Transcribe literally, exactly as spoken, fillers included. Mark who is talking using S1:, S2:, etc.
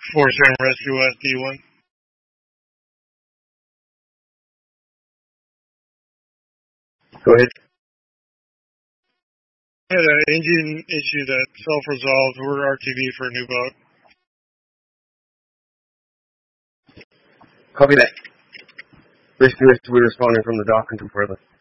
S1: four seven Rescue West D one.
S2: Go ahead.
S1: I had an engine issue that self-resolved. We're R T B for a new boat.
S2: Copy that. Rescue West, we're responding from the dock until further.